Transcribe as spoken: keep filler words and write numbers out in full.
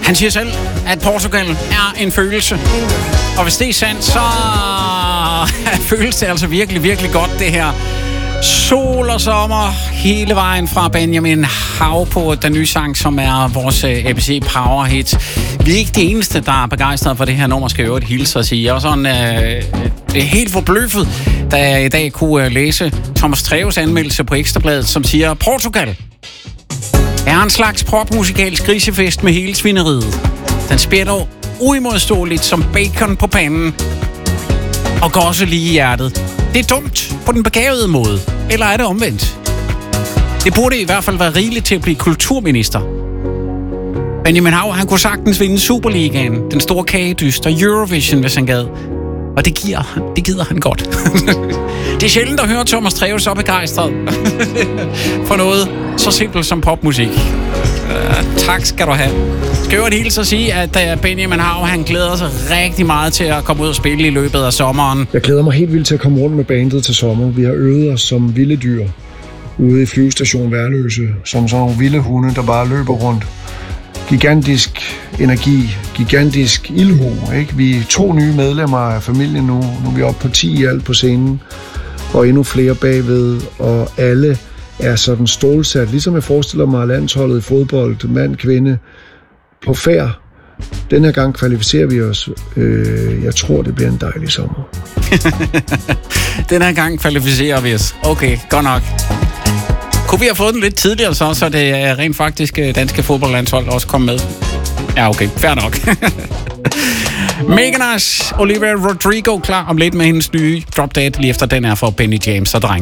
Han siger selv, at Portugal er en følelse. Og hvis det er sandt, så føles det altså virkelig, virkelig godt, det her. Sol og sommer hele vejen fra Benjamin Hav på den nye sang, som er vores A B C Power Hit. Vi er ikke de eneste, der er begejstrede for det her nummer, skal jeg jo et hilse og sige. Jeg er sådan øh, det er helt forbløffet, da jeg i dag kunne læse Thomas Treves anmeldelse på Ekstrabladet, som siger, Portugal er en slags popmusikalsk grisefest med hele svineriet. Den spætter uimodståeligt som bacon på panden og går også lige i hjertet. Det er dumt på den begavede måde. Eller er det omvendt? Det burde i hvert fald være rigeligt til at blive kulturminister. Benjamin Hav, han kunne sagtens vinde Superligaen, den store kagedyst og Eurovision, hvis han gad. Og det, giver, det gider han godt. Det er sjældent at høre Thomas Treves så begejstret for noget så simpelt som popmusik. Uh, tak skal du have. Skal jo et hilse at sige, at Benjamin Hav, han glæder sig rigtig meget til at komme ud og spille i løbet af sommeren. Jeg glæder mig helt vildt til at komme rundt med bandet til sommer. Vi har øvet os som vilde dyr ude i flyvestation Værløse, som sådan nogle vilde hunde, der bare løber rundt. Gigantisk energi, gigantisk ildhu, ikke? Vi er to nye medlemmer af familien nu. Nu er vi oppe på ti i alt på scenen, og endnu flere bagved, og alle er sådan stålsat, ligesom jeg forestiller mig landsholdet i fodbold, mand, kvinde, på færd. Den her gang kvalificerer vi os. Øh, jeg tror, det bliver en dejlig sommer. Den her gang kvalificerer vi os. Okay, godt nok. Kunne vi have fået den lidt tidligere så, så det er rent faktisk danske fodboldlandshold også kom med? Ja, okay. Fair nok. Megan Nash, Olivia Rodrigo klar om lidt med hendes nye Drop Dead, lige efter den er for Benny James og dreng.